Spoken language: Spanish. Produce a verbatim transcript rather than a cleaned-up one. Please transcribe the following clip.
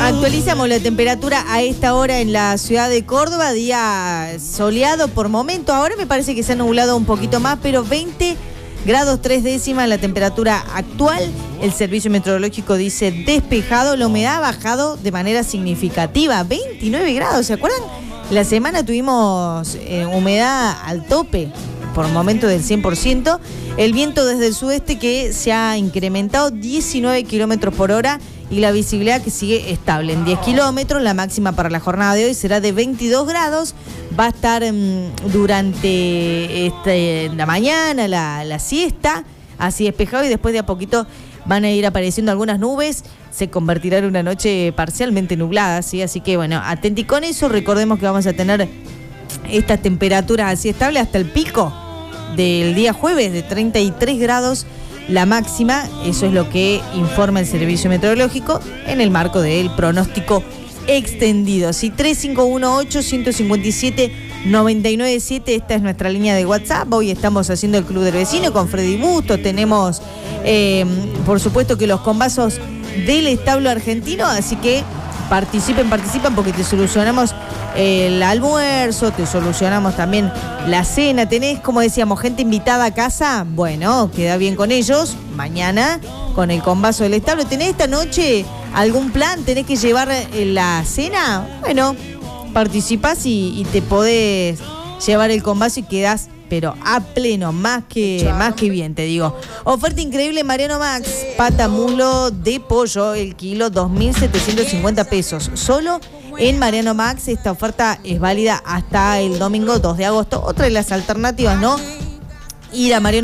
Actualizamos la temperatura a esta hora en la ciudad de Córdoba, día soleado por momento. Ahora me parece que se ha nublado un poquito más, pero veinte grados tres décimas la temperatura actual. El servicio meteorológico dice despejado, la humedad ha bajado de manera significativa, veintinueve grados, ¿se acuerdan? La semana tuvimos eh, humedad al tope, por momento del cien por ciento. El viento desde el sudeste que se ha incrementado diecinueve kilómetros por hora y la visibilidad que sigue estable en diez kilómetros. La máxima para la jornada de hoy será de veintidós grados. Va a estar um, durante este, la mañana, la, la siesta, así despejado, y después de a poquito van a ir apareciendo algunas nubes. Se convertirá en una noche parcialmente nublada, ¿sí? Así que bueno, atenti con eso. Recordemos que vamos a tener estas temperaturas así estables hasta el pico del día jueves de treinta y tres grados la máxima. Eso es lo que informa el servicio meteorológico en el marco del pronóstico extendido. Si tres cinco uno ocho, uno cinco siete, nueve nueve siete, esta es nuestra línea de WhatsApp. Hoy estamos haciendo el Club del Vecino con Freddy Busto. Tenemos, eh, por supuesto, que los combazos del establo argentino, así que participen, participan porque te solucionamos el almuerzo, te solucionamos también la cena. Tenés, como decíamos, gente invitada a casa, bueno, queda bien con ellos. Mañana con el combazo del establo. ¿Tenés esta noche algún plan? ¿Tenés que llevar la cena? Bueno, participás y, y te podés llevar el combazo y quedás, pero a pleno, más que, más que bien, te digo. Oferta increíble Mariano Max, pata muslo de pollo, el kilo dos mil setecientos cincuenta pesos. Solo en Mariano Max. Esta oferta es válida hasta el domingo dos de agosto. Otra de las alternativas, ¿no? Ir a Mariano